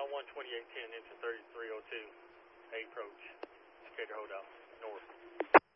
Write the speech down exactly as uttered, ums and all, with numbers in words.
one twenty-eight ten, engine thirty-three oh two, approach, Decatur Hold Out, north.